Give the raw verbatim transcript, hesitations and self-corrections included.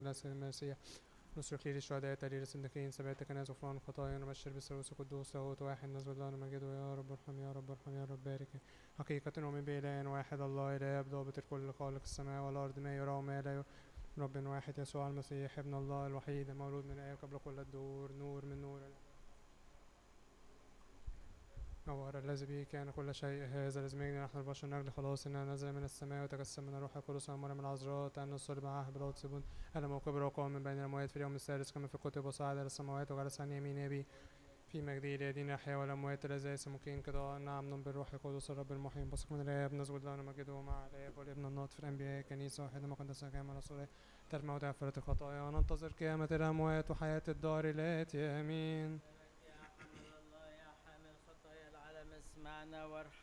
لا سيد المسيح نصرخ لي للشهداء تليل الصديقين سبعة كنائس غفران الخطايا نبشر بالثالوث القدوس لاهوت واحد نسجد له نمجده يا رب ارحم يا رب ارحم يا رب بارك حقيقة ومن بإله واحد الله إله ضابط الكل خالق السماء والأرض ما يرى وما لا يرى رب واحد يسوع المسيح ابن الله الوحيد المولود من الآب قبل كل الدهور نور من نور نور الذي به كان كل شيء هذا الذي يجني نحن البشر من أجل خلاصنا نزل من السماء وتجسم من الروح القدس ومر من العذراء تأنس الصلب عهد بلا تسبون ألم وكبر وقام من بين الأموات في اليوم الثالث كما في الكتب وصعد إلى السماوات وجلس عن يمين أبيه في مجده الذين أحيا والأموات الذي ليس ممكن قضاء نعم نؤمن بالروح القدس الرب المحيي بثق من الآب نسجد له ونمجده مع الآب والابن الناطق في الأنبياء كنيسة واحدة مقدسة جامعة رسولية ترمى وتغفرة الخطايا وننتظر قيامة الأموات وحياة الدار الآتية آمين. يا حمل الله يا حامل خطايا العالم اسمعنا وارحمنا.